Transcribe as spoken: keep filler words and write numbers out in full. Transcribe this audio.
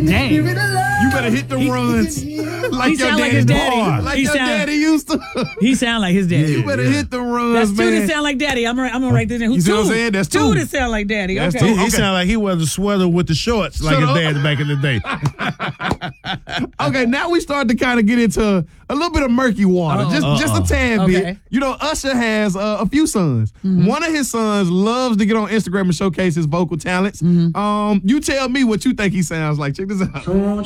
Dang. You better hit the runs like he your sound daddy, like his daddy. boy, like He your sound- daddy used to. He sound like his daddy. You better yeah. hit the runs, That's two man. that sound like daddy. I'm gonna, I'm gonna write this in. Who, You see two? what I'm saying? That's two. two. that sound like daddy. That's okay. two. He, he sounded like he wears a sweater with the shorts like Shut his up. dad back in the day. Okay, now we start to kind of get into a little bit of murky water, Uh-oh. just just a tad Okay. bit. You know, Usher has uh, a few sons. One of his sons loves to get on Instagram and showcase his vocal talents. Um, you tell me what you think he sounds like. Check this out.